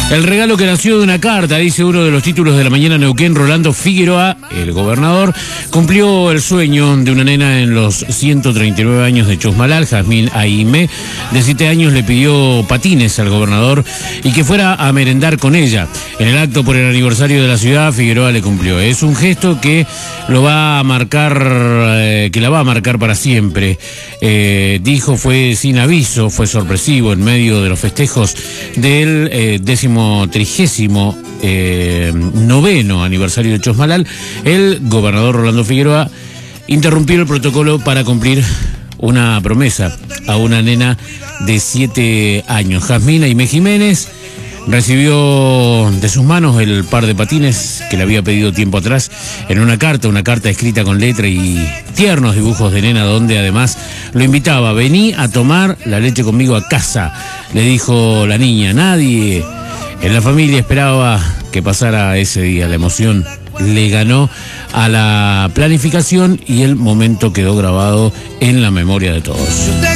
El regalo que nació de una carta, dice uno de los títulos de La Mañana Neuquén. Rolando Figueroa, el gobernador, cumplió el sueño de una nena en los 139 años de Chosmalal. Jazmín Aimé, de 7 años, le pidió patines al gobernador y que fuera a merendar con ella. En el acto por el aniversario de la ciudad, Figueroa le cumplió. Es un gesto que lo va a marcar, que la va a marcar para siempre. Dijo, fue sin aviso, fue sorpresivo en medio de los festejos del 39º aniversario de Chosmalal. El gobernador Rolando Figueroa interrumpió el protocolo para cumplir una promesa a una nena de 7 años. Jazmín Aimé Jiménez recibió de sus manos el par de patines que le había pedido tiempo atrás en una carta escrita con letra y tiernos dibujos de nena, donde además lo invitaba: vení a tomar la leche conmigo a casa, le dijo la niña. Nadie en la familia esperaba que pasara ese día. La emoción le ganó a la planificación y el momento quedó grabado en la memoria de todos.